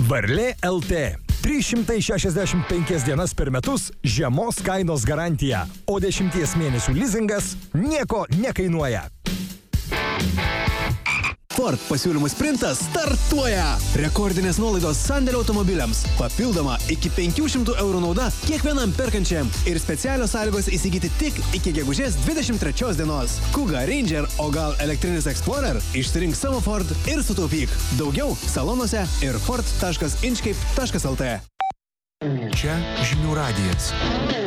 Varlė LT. 365 dienas per metus žemos kainos garantija, o 10 mėnesių lizingas nieko nekainuoja. Ford pasiūlymų sprintas startuoja! Rekordinės nuolaidos sandėlio automobiliams. Papildoma iki 500 eurų nauda kiekvienam perkančiam. Ir specialios sąlygos įsigyti tik iki gegužės 23 dienos. Kuga, Ranger, o gal elektrinis Explorer? Išsirink savo Ford ir sutaupyk. Daugiau salonuose ir ford.inchcape.lt. Čia Žinių radijas.